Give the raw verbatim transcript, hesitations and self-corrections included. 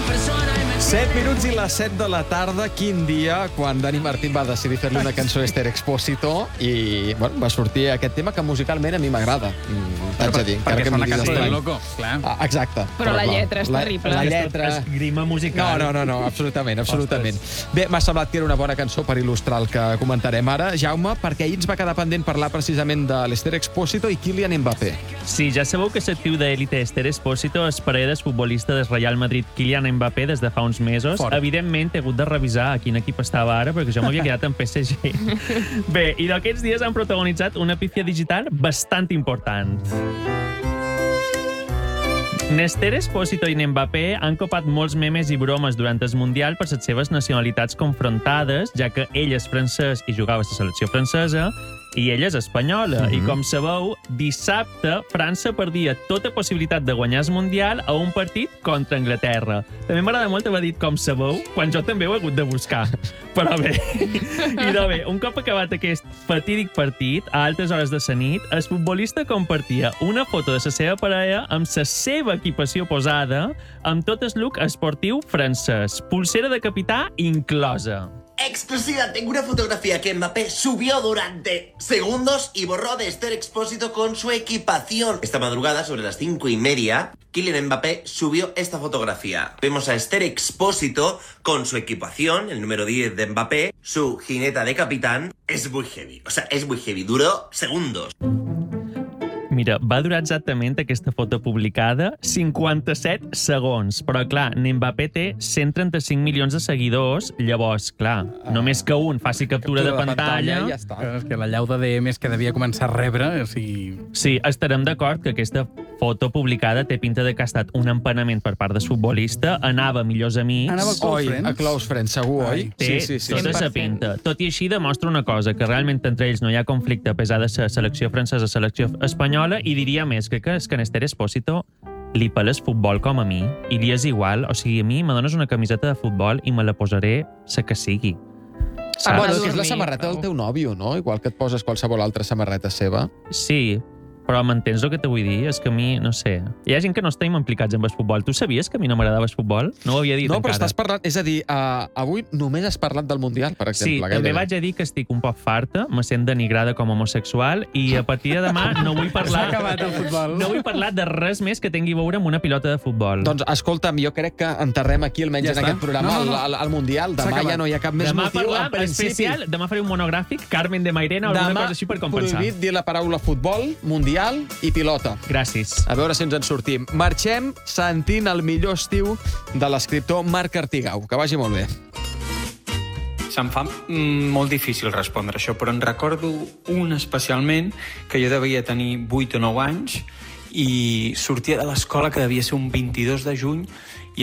set minuts i les set de la tarda. Quin dia quan Dani Martín va decidir fer-li una cançó a Esther Expósito i bueno, va sortir aquest tema que musicalment a mi m'agrada. T'haig de dir. Perquè és una cançó de estrany. loco, clar. Ah, exacte. Però la clar, lletra és la, terrible. La lletra... Esgrima No, musical. no, no, no, absolutament, absolutament. Bé, m'ha semblat que era una bona cançó per il·lustrar el que comentarem ara, Jaume, perquè ahir ens va quedar pendent parlar precisament de l'Esther Expósito i Kylian Mbappé. Sí, ja sabeu que l'actiu d'élite Esther Expósito és parella del futbolista del Real Madrid Kylian Mbappé des de fa uns mesos. Fort. Evidentment, he hagut de revisar a quin equip estava ara, perquè jo m'havia quedat en P S G. Bé, i d'aquests dies han protagonitzat una pífia digital bastant important. N'Esther Expósito i Mbappé han copat molts memes i bromes durant el Mundial per les seves nacionalitats confrontades, ja que ell és francès i jugava a la selecció francesa, i ella és espanyola. Mm-hmm. I com sabeu, dissabte França perdia tota possibilitat de guanyar el Mundial a un partit contra Anglaterra. També m'agrada molt haver dit com sabeu, quan jo també ho he hagut de buscar. Però bé, i de bé, un cop acabat aquest fatídic partit, a altes hores de la nit, el futbolista compartia una foto de la seva parella amb la seva equipació posada, amb tot el look esportiu francès, pulsera de capità inclosa. Exclusiva, tengo una fotografía que Mbappé subió durante segundos y borró de Esther Expósito con su equipación. Esta madrugada, sobre las cinco y media, Kylian Mbappé subió esta fotografía. Vemos a Esther Expósito con su equipación, el número diez de Mbappé, su jineta de capitán. Es muy heavy, o sea, es muy heavy. Duró segundos. Mira, va durar exactament aquesta foto publicada cinquanta-set segons. Però, clar, Mbappé té cent trenta-cinc milions de seguidors, llavors, clar, ah, només que un faci captura, captura de, de pantalla... pantalla i ja està. És que la llau de D Ms que devia començar a rebre, o sigui... Sí, estarem d'acord que aquesta foto publicada té pinta de que ha estat un empenament per part del futbolista, anava a millors amics... Anava a Close Oi, Friends. a Close Friends, segur, oi? Té Sí, sí, sí. tota sa pinta. Tot i així demostra una cosa, que realment entre ells no hi ha conflicte a pesar de la selecció francesa, selecció espanyola, i diria més que, que és que en Esther Expósito li peles futbol com a mi i li és igual. O sigui, a mi me dones una camiseta de futbol i me la posaré la que sigui. Ah, bueno, que és la dormir, samarreta del teu nòvio, no? Igual que et poses qualsevol altra samarreta seva. Sí, però m'entens el que te vull dir? És que a mi, no sé... Hi ha gent que no estem implicats amb el futbol. Tu sabies que a mi no m'agradava el futbol? No ho havia dit No, encara. però estàs parlant... És a dir, uh, avui només has parlat del Mundial, per exemple. Sí, gairebé. també vaig a dir que estic un poc farta, me sent denigrada com a homosexual i a partir de demà no vull parlar... S'ha acabat el futbol. No vull parlar de res més que tingui a veure amb una pilota de futbol. Doncs, escolta'm, jo crec que enterrem aquí, almenys Ja en està. aquest programa, No, no, no. El, el, el Mundial. S'ha Demà acabat. ja no hi ha cap més demà motiu. parlam En principi, especial, demà faré un monogràfic, Carmen de Mairena o alguna demà cosa així per compensar. prohibit dir la paraula futbol, Mundial i pilota. Gràcies. A veure si ens en sortim. Marxem sentint el millor estiu de l'escriptor Marc Artigau. Que vagi molt bé. Se'm fa mm, molt difícil respondre això, però en recordo un especialment que jo devia tenir vuit o nou anys i sortia de l'escola, que devia ser un vint-i-dos de juny,